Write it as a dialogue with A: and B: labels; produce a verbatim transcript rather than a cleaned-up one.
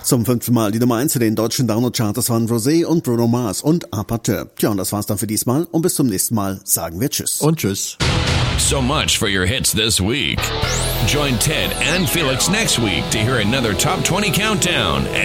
A: Zum fünften Mal die Nummer eins in den deutschen Download-Charts waren Rosé und Bruno Mars und Apateur. Tja, und das war's dann für diesmal. Und bis zum nächsten Mal sagen wir Tschüss.
B: Und Tschüss.
C: So much for your hits this week. Join Ted and Felix next week to hear another Top twenty Countdown